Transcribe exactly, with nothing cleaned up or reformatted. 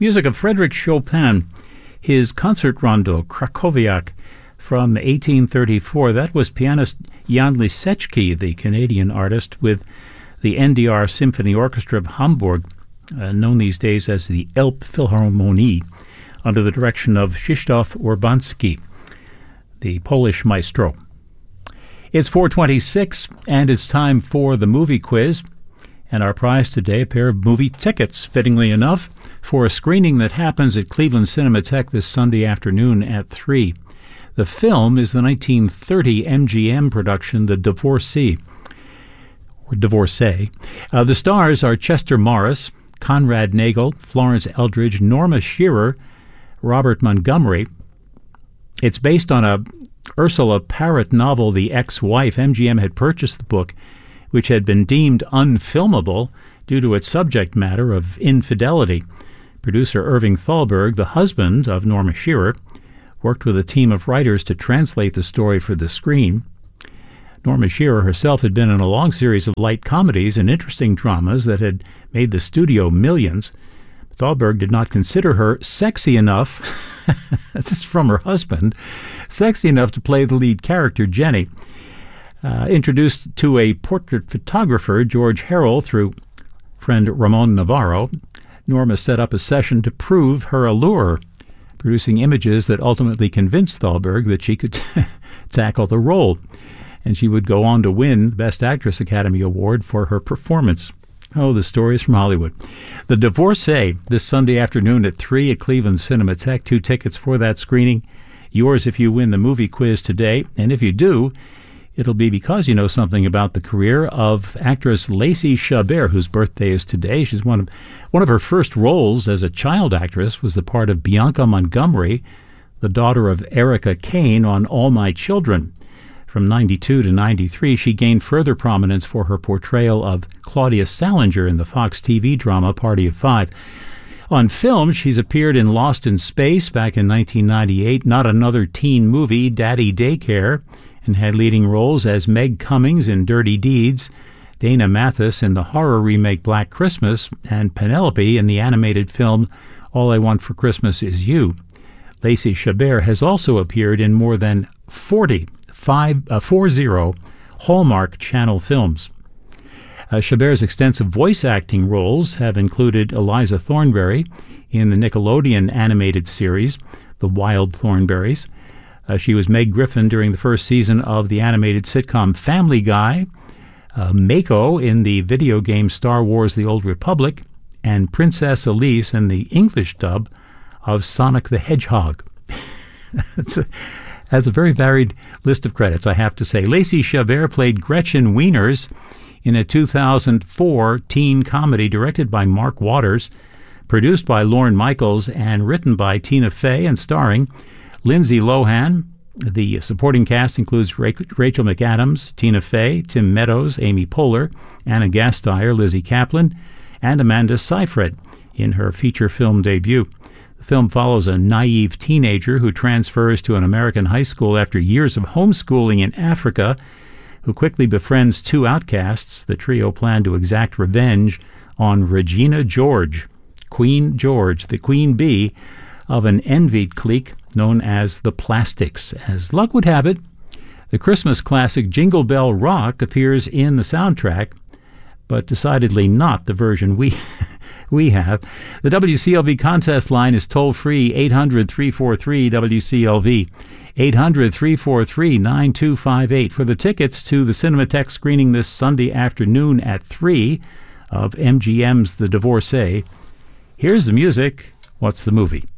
Music of Frédéric Chopin, his concert rondo, Krakowiak, from eighteen thirty-four. That was pianist Jan Lisecki, the Canadian artist, with the N D R Symphony Orchestra of Hamburg, uh, known these days as the Elbphilharmonie, under the direction of Krzysztof Urbanski, the Polish maestro. It's four twenty-six, and it's time for the movie quiz. And our prize today, a pair of movie tickets, fittingly enough, for a screening that happens at Cleveland Cinematheque this Sunday afternoon at three. The film is the nineteen thirty M G M production, The Divorcee, or Divorcee. Uh, the stars are Chester Morris, Conrad Nagel, Florence Eldridge, Norma Shearer, Robert Montgomery. It's based on a Ursula Parrott novel, The Ex-Wife. M G M had purchased the book, which had been deemed unfilmable due to its subject matter of infidelity. Producer Irving Thalberg, the husband of Norma Shearer, worked with a team of writers to translate the story for the screen. Norma Shearer herself had been in a long series of light comedies and interesting dramas that had made the studio millions. Thalberg did not consider her sexy enough, this is from her husband, sexy enough to play the lead character, Jenny. Uh, introduced to a portrait photographer, George Harrell, through friend Ramon Navarro, Norma set up a session to prove her allure, producing images that ultimately convinced Thalberg that she could tackle the role, and she would go on to win the Best Actress Academy Award for her performance. Oh, the stories from Hollywood. The Divorcee, this Sunday afternoon at three at Cleveland Cinematheque. Two tickets for that screening. Yours if you win the movie quiz today, and if you do, it'll be because you know something about the career of actress Lacey Chabert, whose birthday is today. She's one of one of her first roles as a child actress was the part of Bianca Montgomery, the daughter of Erica Kane on All My Children. From ninety-two to ninety-three, she gained further prominence for her portrayal of Claudia Salinger in the Fox T V drama Party of Five. On film, she's appeared in Lost in Space back in nineteen ninety-eight, Not Another Teen Movie, Daddy Daycare, and had leading roles as Meg Cummings in Dirty Deeds, Dana Mathis in the horror remake Black Christmas, and Penelope in the animated film All I Want for Christmas Is You. Lacey Chabert has also appeared in more than forty, five, uh, forty Hallmark Channel films. Uh, Chabert's extensive voice acting roles have included Eliza Thornberry in the Nickelodeon animated series, The Wild Thornberrys. Uh, she was Meg Griffin during the first season of the animated sitcom Family Guy, uh, Mako in the video game Star Wars The Old Republic, and Princess Elise in the English dub of Sonic the Hedgehog. It's a, has a very varied list of credits, I have to say. Lacey Chabert played Gretchen Wieners in a two thousand four teen comedy directed by Mark Waters, produced by Lorne Michaels, and written by Tina Fey and starring Lindsay Lohan. The supporting cast includes Rachel McAdams, Tina Fey, Tim Meadows, Amy Poehler, Anna Gasteyer, Lizzie Kaplan, and Amanda Seyfried in her feature film debut. The film follows a naive teenager who transfers to an American high school after years of homeschooling in Africa, who quickly befriends two outcasts. The trio plan to exact revenge on Regina George, Queen George, the queen bee of an envied clique known as the Plastics. As luck would have it, the Christmas classic Jingle Bell Rock appears in the soundtrack, but decidedly not the version we we have. The W C L V contest line is toll-free, eight hundred, three four three, W C L V, eight hundred, three four three, nine two five eight. For the tickets to the Cinematheque screening this Sunday afternoon at three of M G M's The Divorcee, here's the music. What's the movie?